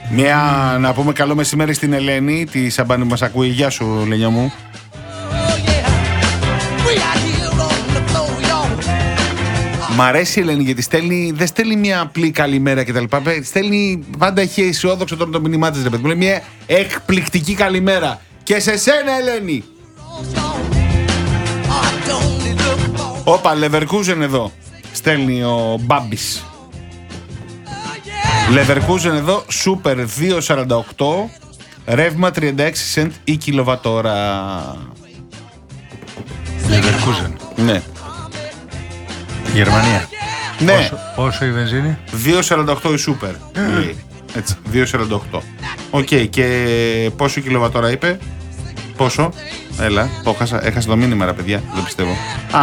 Να πούμε καλό μεσημέρι στην Ελένη, τη Σαμπάνη που μας ακούει. Γεια σου, Λένια μου. Μ' αρέσει η Ελένη γιατί δεν στέλνει μια απλή καλημέρα κτλ. Πάντα έχει αισιόδοξο τώρα το μήνυμά της, ρε παιδί μου. Λέει μια εκπληκτική καλημέρα. Και σε σένα, Ελένη. Όπα, Leverkusen εδώ. Στέλνει ο Μπάμπης. Leverkusen εδώ, Super 2,48. Ρεύμα 36 cent η κιλοβατόρα. Leverkusen. Ναι. Γερμανία. Ναι. Πόσο η βενζίνη? 2,48 η Super. Έτσι, 2,48. Οκ, και πόσο κιλοβατόρα είπε? Πόσο? Έλα, το έχασα το μήνυμα, ρε παιδιά, δεν πιστεύω.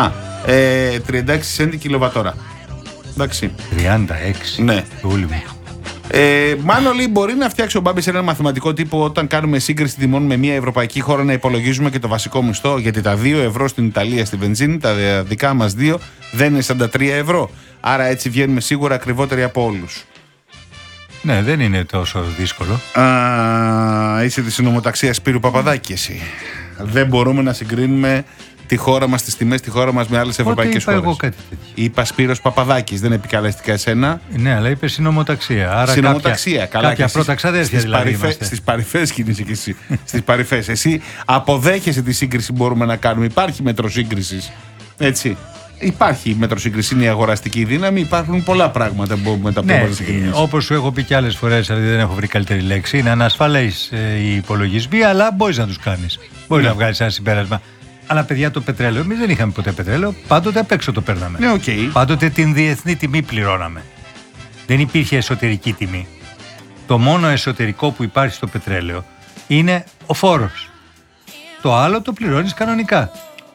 36 cent η κιλοβατόρα. Εντάξει. 36. Ναι. Ούλη μου. Μάλλον λέει μπορεί να φτιάξει ο Μπάμπης ένα μαθηματικό τύπο όταν κάνουμε σύγκριση τιμών με μια ευρωπαϊκή χώρα να υπολογίζουμε και το βασικό μισθό. Γιατί τα 2 ευρώ στην Ιταλία στη βενζίνη, τα δικά μας 2 δεν είναι σαν τα 3 ευρώ. Άρα έτσι βγαίνουμε σίγουρα ακριβότεροι από όλους. Ναι, δεν είναι τόσο δύσκολο. Είσαι τη συνομοταξία Σπύρου Παπαδάκη εσύ. Δεν μπορούμε να συγκρίνουμε τη χώρα μας, τις τιμές στη χώρα μας με άλλες ευρωπαϊκές χώρες. Εγώ κάτι τέτοιο. Είπα Σπύρος Παπαδάκης, δεν επικαλέστηκα εσένα. Ναι, αλλά είπε συνομοταξία. Άρα συνομοταξία, κάποια πρώτα ξαδέρφια δηλαδή. Στις παρυφές κινείσαι κι εσύ. Στις παρυφές. Εσύ αποδέχεσαι τη σύγκριση που μπορούμε να κάνουμε. Υπάρχει μέτρο σύγκρισης. Έτσι. Υπάρχει μέτρο σύγκριση, είναι η αγοραστική δύναμη. Υπάρχουν πολλά πράγματα που μπορούμε να τα πούμε. Ναι, όπως σου έχω πει και άλλες φορές, δηλαδή δεν έχω βρει καλύτερη λέξη. Είναι ανασφαλείς οι υπολογισμοί, αλλά μπορείς να τους κάνεις. Μπορείς να βγάλεις ένα συμπέρασμα. Αλλά παιδιά, το πετρέλαιο, εμείς δεν είχαμε ποτέ πετρέλαιο, πάντοτε απ' έξω το παίρναμε. Ναι, okay. Πάντοτε την διεθνή τιμή πληρώναμε. Δεν υπήρχε εσωτερική τιμή. Το μόνο εσωτερικό που υπάρχει στο πετρέλαιο είναι ο φόρος. Το άλλο το πληρώνεις κανονικά.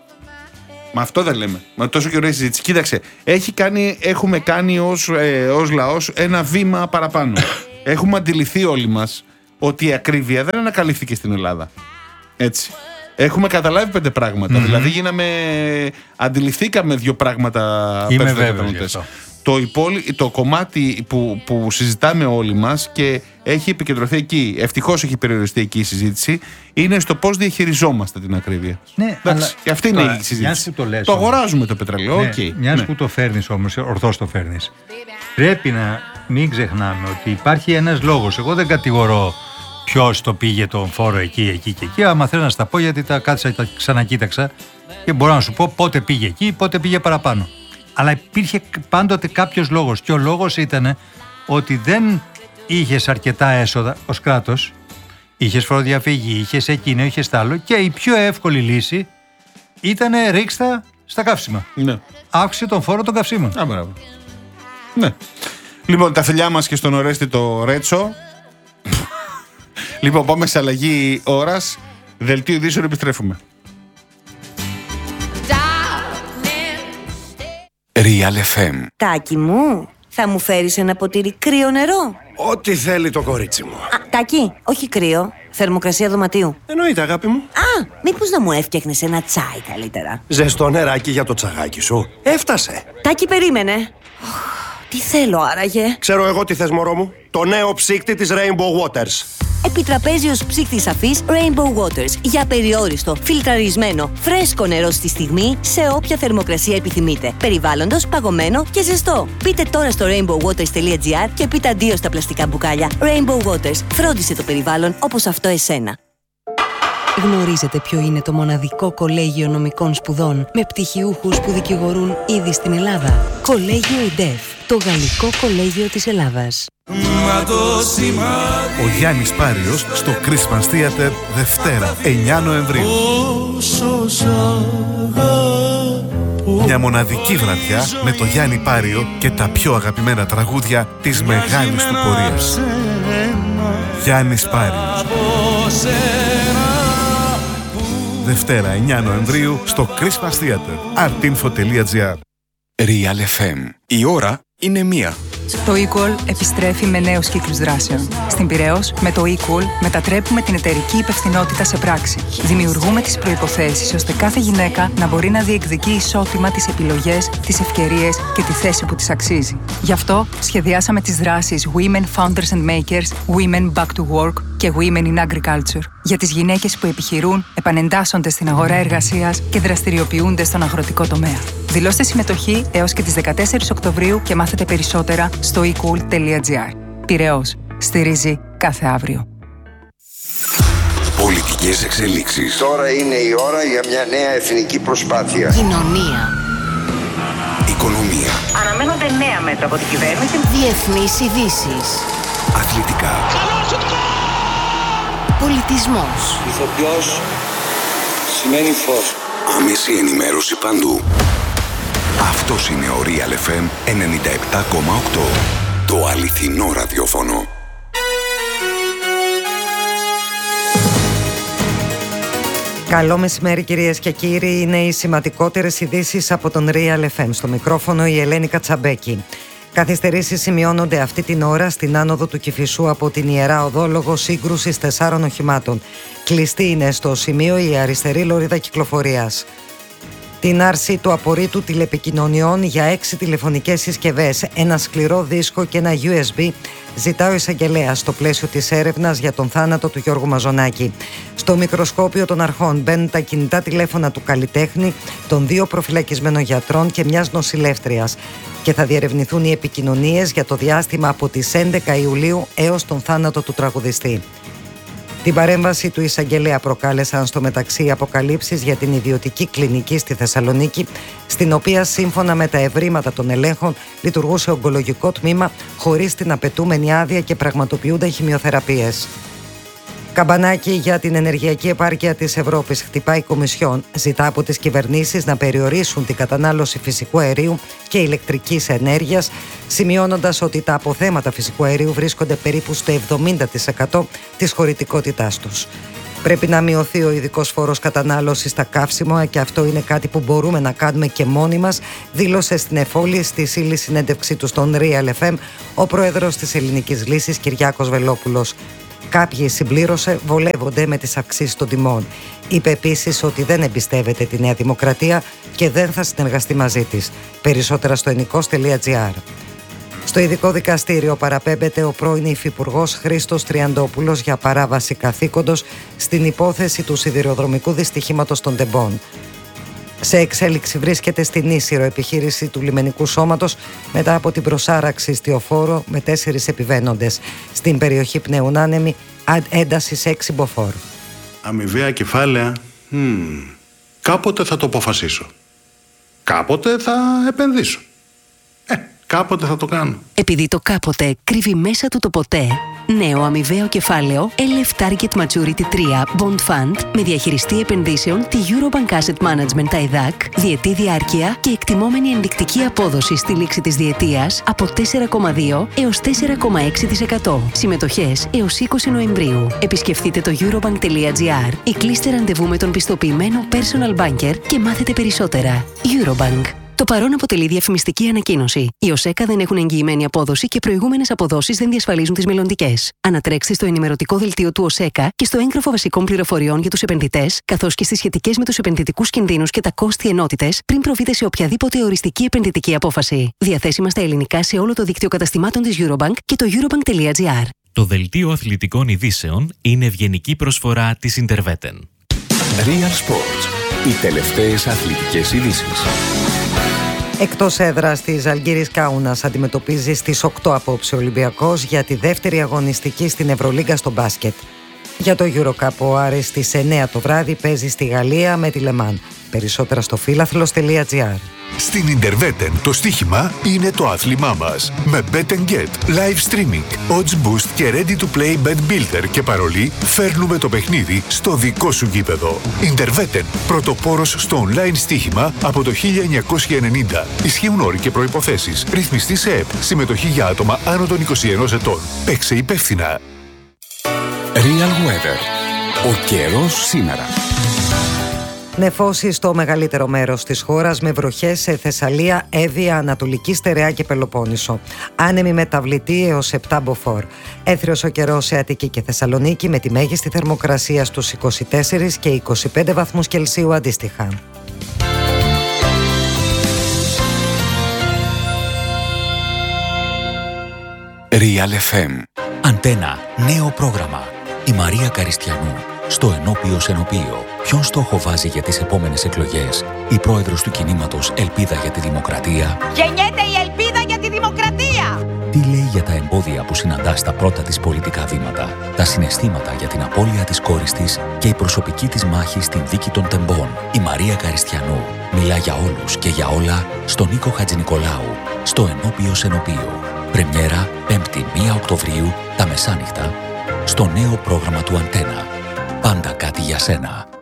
Μα αυτό δεν λέμε. Μα τόσο καιρό η συζήτηση. Κοίταξε, έχουμε κάνει ως λαός ένα βήμα παραπάνω. Έχουμε αντιληφθεί όλοι μας ότι η ακρίβεια δεν ανακαλύφθηκε στην Ελλάδα. Έτσι. Έχουμε καταλάβει 5 πράγματα. Δηλαδή αντιληφθήκαμε 2 πράγματα. Είμαι βέβαιος. Το κομμάτι που συζητάμε όλοι μας και έχει επικεντρωθεί εκεί, ευτυχώς έχει περιοριστεί εκεί η συζήτηση, είναι στο πώς διαχειριζόμαστε την ακρίβεια. Ναι, αλλά και αυτή είναι η συζήτηση. Το αγοράζουμε το πετρέλαιο. Ναι, μιας που το φέρνεις όμως, ορθώς το φέρνεις, πρέπει να μην ξεχνάμε ότι υπάρχει ένας λόγος. Εγώ δεν κατηγορώ ποιος το πήγε τον φόρο εκεί και εκεί. Άμα θέλω να στα πω, γιατί τα κάτσα, τα ξανακοίταξα και μπορώ να σου πω πότε πήγε εκεί, πότε πήγε παραπάνω. Αλλά υπήρχε πάντοτε κάποιος λόγος. Και ο λόγος ήταν ότι δεν είχες αρκετά έσοδα ως κράτος, είχες φοροδιαφυγή, είχες εκείνο, είχες τ' άλλο, και η πιο εύκολη λύση ήταν ρίξτα στα καύσιμα. Ναι. Αύξησε τον φόρο των καυσίμων. Μπράβο. Ναι. Λοιπόν, τα φιλιά μας και στον Ορέστη το Ρέτσο. Λοιπόν, πάμε σε αλλαγή ώρας. Δελτίο ειδήσεων, επιστρέφουμε. Real FM. Τάκη μου, θα μου φέρεις ένα ποτήρι κρύο νερό? Ό,τι θέλει το κορίτσι μου. Τάκη, όχι κρύο, θερμοκρασία δωματίου. Εννοείται, αγάπη μου. Μήπως να μου έφτιαχνες ένα τσάι καλύτερα? Ζεστό νεράκι για το τσαγάκι σου. Έφτασε. Τάκη, περίμενε. Τι θέλω άραγε? Ξέρω εγώ τι θες, μωρό μου. Το νέο ψύκτη της Rainbow Waters. Επιτραπέζιος ψύκτης αφής Rainbow Waters. Για περιόριστο, φιλτραρισμένο, φρέσκο νερό στη στιγμή, σε όποια θερμοκρασία επιθυμείτε. Περιβάλλοντος, παγωμένο και ζεστό. Πείτε τώρα στο rainbowwaters.gr και πείτε αντίο στα πλαστικά μπουκάλια. Rainbow Waters. Φρόντισε το περιβάλλον όπως αυτό εσένα. Γνωρίζετε ποιο είναι το μοναδικό κολέγιο νομικών σπουδών με πτυχιούχους που δικηγορούν ήδη στην Ελλάδα? Κολέγιο ΙΝΤΕΦ, το γαλλικό κολέγιο της Ελλάδας. Ο Γιάννης Πάριος στο Christmas Theater Δευτέρα, 9 Νοεμβρίου. Μια μοναδική βραδιά με το Γιάννη Πάριο και τα πιο αγαπημένα τραγούδια της μεγάλης του πορείας. Γιάννης Πάριος. Δευτέρα 9 Νοεμβρίου στο Christmas Theater. artinfo.gr. Real FM. Η ώρα είναι μία. Το Equal επιστρέφει με νέους κύκλους δράσεων. Στην Πειραιώς, με το Equal μετατρέπουμε την εταιρική υπευθυνότητα σε πράξη. Δημιουργούμε τις προϋποθέσεις ώστε κάθε γυναίκα να μπορεί να διεκδικεί ισότιμα τις επιλογές, τις ευκαιρίες και τη θέση που της αξίζει. Γι' αυτό σχεδιάσαμε τις δράσεις Women Founders and Makers, Women Back to Work και Women in Agriculture για τις γυναίκες που επιχειρούν, επανεντάσσονται στην αγορά εργασίας και δραστηριοποιούνται στον αγροτικό τομέα. Δηλώστε συμμετοχή έως και τις 14 Οκτωβρίου και μάθετε περισσότερα στο ecool.gr. Πειραιώς. Στηρίζει κάθε αύριο. Πολιτικές εξελίξεις. Τώρα είναι η ώρα για μια νέα εθνική προσπάθεια. Κοινωνία. Οικονομία. Αναμένονται νέα μέτρα από την κυβέρνηση. Διεθνείς ειδήσεις. Αθλητικά. Πολιτισμός. Ηθοποιός σημαίνει φως. Άμεση ενημέρωση παντού. Αυτός είναι ο Real FM 97,8. Το αληθινό ραδιόφωνο. Καλό μεσημέρι κυρίες και κύριοι, είναι οι σημαντικότερες ειδήσεις από τον Real FM. Στο μικρόφωνο η Ελένη Κατσαμπέκη. Καθυστερήσεις σημειώνονται αυτή την ώρα στην άνοδο του Κηφισού από την Ιερά Οδό λόγω σύγκρουσης 4 οχημάτων. Κλειστή είναι στο σημείο η αριστερή λωρίδα κυκλοφορίας. Την άρση του απορρίτου τηλεπικοινωνιών για 6 τηλεφωνικές συσκευές, ένα σκληρό δίσκο και ένα USB ζητά ο εισαγγελέας στο πλαίσιο της έρευνας για τον θάνατο του Γιώργου Μαζονάκη. Στο μικροσκόπιο των αρχών μπαίνουν τα κινητά τηλέφωνα του καλλιτέχνη, των 2 προφυλακισμένων γιατρών και μιας νοσηλεύτριας και θα διερευνηθούν οι επικοινωνίες για το διάστημα από τις 11 Ιουλίου έως τον θάνατο του τραγουδιστή. Την παρέμβαση του εισαγγελέα προκάλεσαν στο μεταξύ αποκαλύψεις για την ιδιωτική κλινική στη Θεσσαλονίκη, στην οποία σύμφωνα με τα ευρήματα των ελέγχων λειτουργούσε ογκολογικό τμήμα χωρίς την απαιτούμενη άδεια και πραγματοποιούνταν χημειοθεραπείες. Καμπανάκι για την ενεργειακή επάρκεια της Ευρώπης χτυπάει η Κομισιόν. Ζητά από τις κυβερνήσεις να περιορίσουν την κατανάλωση φυσικού αερίου και ηλεκτρικής ενέργειας, σημειώνοντας ότι τα αποθέματα φυσικού αερίου βρίσκονται περίπου στο 70% της χωρητικότητάς τους. Πρέπει να μειωθεί ο ειδικός φόρος κατανάλωσης στα καύσιμα και αυτό είναι κάτι που μπορούμε να κάνουμε και μόνοι μας, δήλωσε στην εφόλη στη σύλλη συνέντευξή του στον Real FM ο πρόεδρος της Ελληνικής Λύσης Κυριάκος Βελόπουλος. Κάποιοι, συμπλήρωσε, βολεύονται με τις αυξήσεις των τιμών. Είπε επίσης ότι δεν εμπιστεύεται τη Νέα Δημοκρατία και δεν θα συνεργαστεί μαζί της. Περισσότερα στο ενικός.gr. Στο ειδικό δικαστήριο παραπέμπεται ο πρώην υφυπουργός Χρήστος Τριαντόπουλος για παράβαση καθήκοντος στην υπόθεση του σιδηροδρομικού δυστυχήματος των Τεμπών. Σε εξέλιξη βρίσκεται στην Ίσυρο επιχείρηση του λιμενικού σώματος μετά από την προσάραξη στιοφόρο με 4 επιβαίνοντες. Στην περιοχή Πνεούν Άνεμοι, ένταση σε 6 μποφόρ. Αμοιβαία κεφάλαια, κάποτε θα το αποφασίσω. Κάποτε θα επενδύσω. Κάποτε θα το κάνω. Επειδή το κάποτε κρύβει μέσα του το ποτέ, νέο αμοιβαίο κεφάλαιο LF Target Maturity 3 Bond Fund με διαχειριστή επενδύσεων τη Eurobank Asset Management ΤΑΙΔΑΚ, διετή διάρκεια και εκτιμόμενη ενδεικτική απόδοση στη λήξη της διετίας από 4,2 έως 4,6%. Συμμετοχές έως 20 Νοεμβρίου. Επισκεφτείτε το eurobank.gr ή κλείστε ραντεβού με τον πιστοποιημένο personal banker και μάθετε περισσότερα. Eurobank. Το παρόν αποτελεί διαφημιστική ανακοίνωση. Οι ΟΣΕΚΑ δεν έχουν εγγυημένη απόδοση και προηγούμενες αποδόσεις δεν διασφαλίζουν τις μελλοντικές. Ανατρέξτε στο ενημερωτικό δελτίο του ΟΣΕΚΑ και στο έγγραφο βασικών πληροφοριών για τους επενδυτές, καθώς και στις σχετικές με τους επενδυτικούς κινδύνους και τα κόστη ενότητες, πριν προβείτε σε οποιαδήποτε οριστική επενδυτική απόφαση. Διαθέσιμα στα ελληνικά σε όλο το δίκτυο καταστημάτων της Eurobank και το eurobank.gr. Το δελτίο αθλητικών ειδήσεων είναι ευγενική προσφορά της Interveten. Real Sports. Οι τελευταίες αθλητικές ειδήσεις. Εκτός έδρας της Ζαλγκίρης Κάουνας αντιμετωπίζει στις 8 απόψε ο Ολυμπιακός για τη δεύτερη αγωνιστική στην Ευρωλίγκα στο μπάσκετ. Για το EuroCup ο Άρης στις 9 το βράδυ παίζει στη Γαλλία με τη Λεμάν. Περισσότερα στο φίλαθλος.gr. Στην Interveten το στοίχημα είναι το άθλημά μας. Με Bet & Get, live streaming, odds boost και ready to play bet builder και παρολί φέρνουμε το παιχνίδι στο δικό σου γήπεδο. Interveten, πρωτοπόρος στο online στοίχημα από το 1990. Ισχύουν όροι και προϋποθέσεις. Ρυθμιστή σε ΕΠ. Συμμετοχή για άτομα άνω των 21 ετών. Παίξε υπεύθυνα. Real Weather. Ο καιρός σήμερα. Νεφώσει στο μεγαλύτερο μέρος της χώρας με βροχές σε Θεσσαλία, Εύβοια, Ανατολική Στερεά και Πελοπόννησο. Άνεμη μεταβλητή έως 7 μποφόρ. Έθριος ο καιρός σε Αττική και Θεσσαλονίκη με τη μέγιστη θερμοκρασία στους 24 και 25 βαθμούς Κελσίου αντίστοιχα. Real FM. Αντένα. Νέο πρόγραμμα. Η Μαρία Καριστιανού. Στο ενώπιος ενωπείο. Ποιον στόχο βάζει για τις επόμενες εκλογές η πρόεδρος του κινήματος Ελπίδα για τη Δημοκρατία? Γεννιέται η ελπίδα για τη δημοκρατία! Τι λέει για τα εμπόδια που συναντά στα πρώτα της πολιτικά βήματα, τα συναισθήματα για την απώλεια της κόρης της και η προσωπική της μάχη στην δίκη των τεμπών? Η Μαρία Καριστιανού μιλά για όλους και για όλα στον Νίκο Χατζηνικολάου, στο ενώπιος ενωπείο. Πρεμιέρα 5η 1 Οκτωβρίου τα μεσάνυχτα στο νέο πρόγραμμα του Αντένα. Πάντα κάτι για σένα.